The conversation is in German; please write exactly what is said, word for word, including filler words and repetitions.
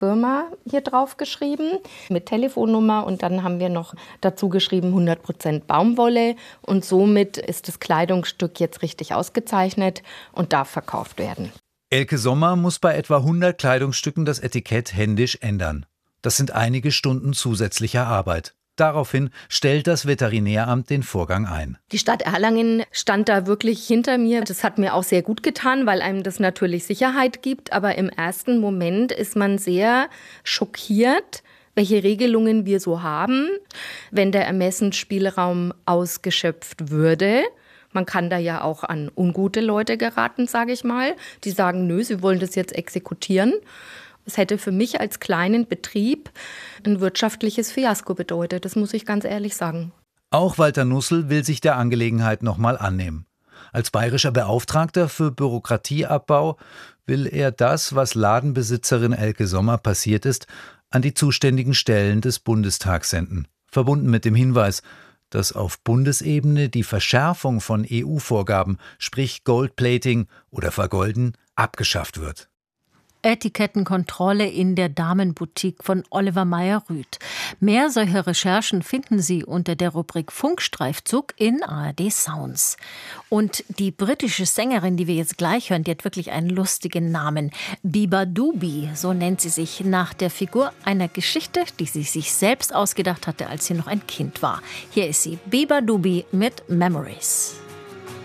Firma hier drauf geschrieben mit Telefonnummer und dann haben wir noch dazu geschrieben hundert Prozent Baumwolle und somit ist das Kleidungsstück jetzt richtig ausgezeichnet und darf verkauft werden. Elke Sommer muss bei etwa hundert Kleidungsstücken das Etikett händisch ändern. Das sind einige Stunden zusätzlicher Arbeit. Daraufhin stellt das Veterinäramt den Vorgang ein. Die Stadt Erlangen stand da wirklich hinter mir. Das hat mir auch sehr gut getan, weil einem das natürlich Sicherheit gibt. Aber im ersten Moment ist man sehr schockiert, welche Regelungen wir so haben, wenn der Ermessensspielraum ausgeschöpft würde. Man kann da ja auch an ungute Leute geraten, sage ich mal. Die sagen, nö, sie wollen das jetzt exekutieren. Es hätte für mich als kleinen Betrieb ein wirtschaftliches Fiasko bedeutet, das muss ich ganz ehrlich sagen. Auch Walter Nussel will sich der Angelegenheit nochmal annehmen. Als bayerischer Beauftragter für Bürokratieabbau will er das, was Ladenbesitzerin Elke Sommer passiert ist, an die zuständigen Stellen des Bundestags senden. Verbunden mit dem Hinweis, dass auf Bundesebene die Verschärfung von E U-Vorgaben, sprich Goldplating oder Vergolden, abgeschafft wird. Etikettenkontrolle in der Damenboutique von Oliver Meyer-Rüth. Mehr solcher Recherchen finden Sie unter der Rubrik Funkstreifzug in A R D Sounds. Und die britische Sängerin, die wir jetzt gleich hören, die hat wirklich einen lustigen Namen. Beabadoobee, so nennt sie sich, nach der Figur einer Geschichte, die sie sich selbst ausgedacht hatte, als sie noch ein Kind war. Hier ist sie, Beabadoobee mit Memories.